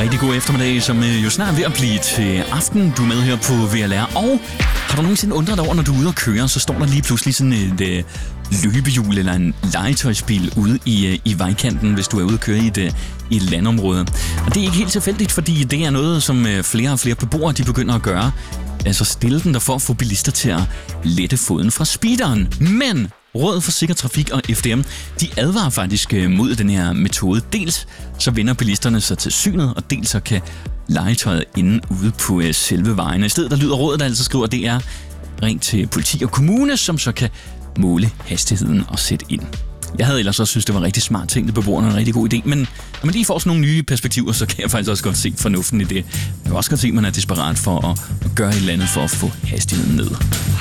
Rigtig god eftermiddag, som jo snart er ved at blive til aften. Du er med her på VLR. Og har du nogensinde undret over, når du er ude og køre, så står der lige pludselig sådan et løbehjul eller en legetøjsbil ude i vejkanten, hvis du er ude og køre i et landområde. Og det er ikke helt tilfældigt, fordi det er noget, som flere og flere beboere de begynder at gøre. Altså stille den der for at få bilister til at lette foden fra speederen. Men Rådet for Sikker Trafik og FDM, de advarer faktisk mod den her metode. Dels så vender bilisterne sig til synet, og dels så kan legetøjet inde ude på selve vejene. I stedet der lyder rådet, der altså skriver, at det er rent til politi og kommune, som så kan måle hastigheden og sætte ind. Jeg havde ellers også synes, det var rigtig smart ting, det beboerne en rigtig god idé, men når man lige får sådan nogle nye perspektiver, så kan jeg faktisk også godt se fornuften i det. Jeg kan også godt se, at man er desperat for at gøre et eller andet for at få hastigheden ned.